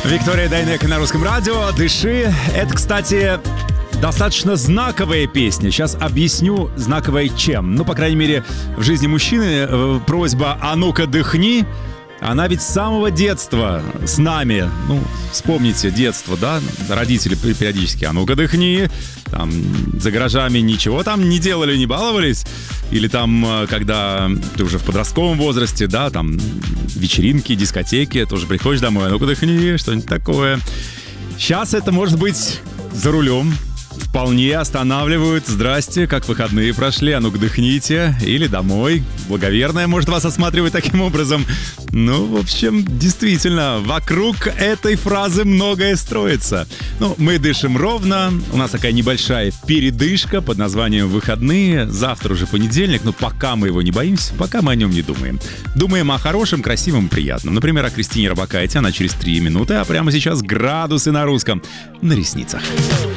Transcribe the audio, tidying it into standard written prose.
Виктория Дайнеко на Русском радио. «Дыши». Это, кстати, достаточно знаковая песня. Сейчас объясню, знаковая чем. Ну, по крайней мере, в жизни мужчины просьба «А ну-ка, дыхни». Она ведь с самого детства с нами. Ну, вспомните детство, да? Родители периодически: «А ну-ка, дыхни». Там за гаражами ничего там не делали, не баловались. Или там, когда ты уже в подростковом возрасте, да, там вечеринки, дискотеки, тоже приходишь домой: «А ну-ка, дыхни», что-нибудь такое. Сейчас это может быть за рулем. Вполне останавливают: «Здрасте, как выходные прошли? А ну-ка, дыхните». Или домой. Благоверная может вас осматривать таким образом. Ну, в общем, действительно, вокруг этой фразы многое строится. Ну, мы дышим ровно. У нас такая небольшая передышка под названием «Выходные». Завтра уже понедельник, но пока мы его не боимся, пока мы о нем не думаем. Думаем о хорошем, красивом, приятном. Например, о Кристине Рабакайте. Она через 3 минуты, а прямо сейчас градусы на русском на ресницах.